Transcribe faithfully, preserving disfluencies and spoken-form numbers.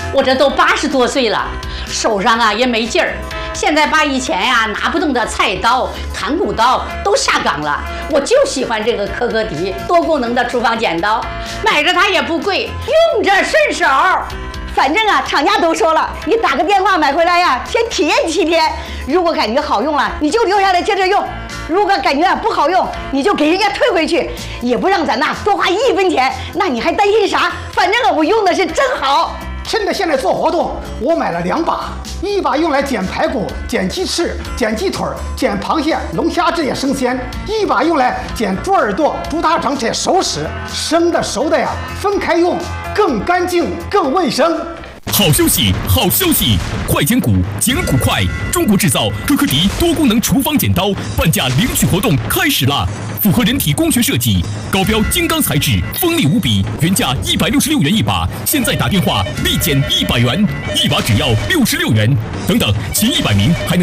我这都八十多岁了，手上啊也没劲儿。现在把以前呀、啊、拿不动的菜刀、砍骨刀都下岗了，我就喜欢这个科科迪多功能的厨房剪刀，买着它也不贵，用着顺手。 反正啊，厂家都说了，你打个电话买回来呀，先体验七天。如果感觉好用了，你就留下来接着用；如果感觉不好用，你就给人家退回去，也不让咱呐多花一分钱。那你还担心啥？反正啊，我用的是真好。 趁着现在做活动，我买了两把，一把用来剪排骨、剪鸡翅、剪鸡腿、剪螃蟹、龙虾这些生鲜；一把用来剪猪耳朵、猪大肠这些熟食。生的熟的呀，分开用，更干净、更卫生。 好消息，好消息！快剪骨，剪骨快！中国制造科科迪多功能厨房剪刀半价领取活动开始啦！符合人体工学设计，高标金刚材质，锋利无比，原价一百六十六元一把，现在打电话立减一百元，一把只要六十六元。等等，前一百名还能。